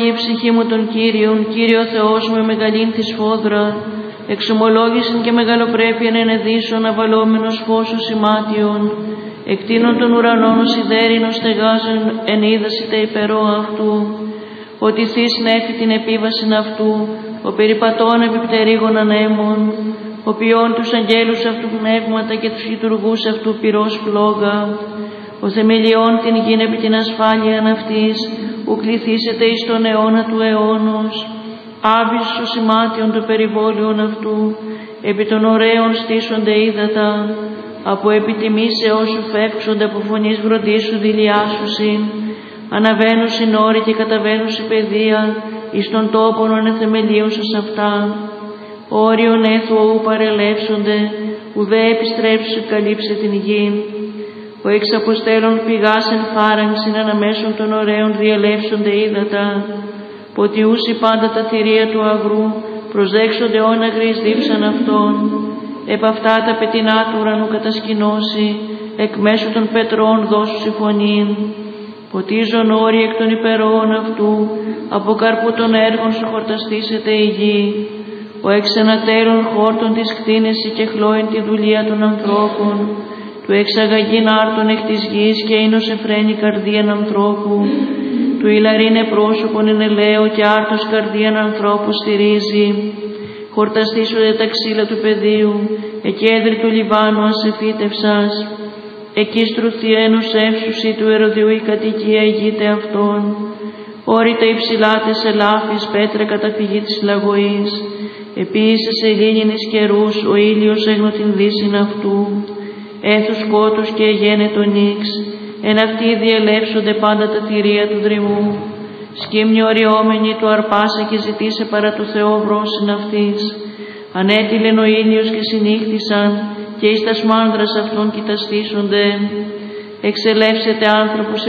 Η ψυχή μου τον Κύριον, Κύριο Θεός μου, μεγαλήν τη σφόδρα, εξομολόγησιν και μεγαλοπρέπειαν ενεδίσων, αβαλόμενος φως σημάτιον, εκτείνων των ουρανών ο σιδέρινος στεγάζων εν είδαση τα υπερό αυτού, ότι θείς νέφη την επίβασιν αυτού, ο περιπατών επιπτερίγων ανέμων, ο ποιών τους αγγέλους αυτού πνεύματα και τους λειτουργούς αυτού πυρός φλόγα, ο θεμελιών την γην επί την ασφάλειαν αυτής, που κληθήσεται εις τον αιώνα του αιώνος, άβυσος ο σημάτιον το περιβόλιον αυτού, επί των ωραίων στήσονται ύδατα, από επιτιμήσεώς σου φεύξονται, από φωνής βροντής σου δηλιάσουσιν, αναβαίνουσιν όροι και καταβαίνουσιν παιδεία, εις των τόπων ανεθεμελίωσας αυτά, όριον έθου οού παρελεύσονται, ουδέ επιστρέψου καλύψε την γη. Ο εξ αποστέλων πηγάς εν φάραγξιν αναμέσων των ωραίων διελεύσονται ύδατα, ποτιούσι πάντα τα θηρία του αγρού, προσδέξονται όναγρης δίψαν αυτών, επ' αυτά τα πετεινά του ουρανού κατασκηνώσει, εκ μέσω των πετρών δώσου συμφωνήν. Ποτίζον όροι εκ των υπερών αυτού, από καρπού των έργων σου χορταστήσεται η γη. Ο εξανατέρων χόρτων της κτίνεση και χλώην τη δουλεία των ανθρώπων, του εξαγαγήν άρτων εκ της γης και ίνος εφραίνει καρδίαν ανθρώπου, του ηλαρίνε πρόσωπον εν ελαίο και άρτος καρδίαν ανθρώπου στηρίζει. Χορταστήσονται τα ξύλα του πεδίου, εκέδρη του Λιβάνου ασεφύτευσας, εκεί στρουθιένους εύσουσι του ερωδιού η κατοικία ηγείται αυτών. Όρητα υψηλάτες ελάφης πέτρα καταφυγή της λαγωής, επίσης ελίνινης καιρούς ο ήλιος έγνω την δύσιν αυτού. Έθους σκότους και εγένετο νύξ, εν αυτοί διελεύσονται πάντα τα θηρία του δρυμού. Σκύμνη οριόμενη του αρπάσε και ζητήσε παρά του Θεό βρόσιν αυτής. Ανέτειλεν ο ήλιος και συνύχθησαν, και εις τας μάνδρας αυτών κοιταστήσονται. Εξελεύσεται άνθρωπος